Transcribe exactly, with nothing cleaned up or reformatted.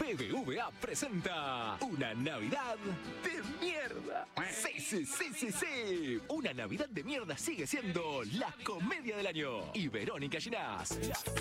B B V A presenta una Navidad de mierda. Sí, sí, sí, sí, sí. Una Navidad de mierda sigue siendo la comedia del año. Y Verónica Ginás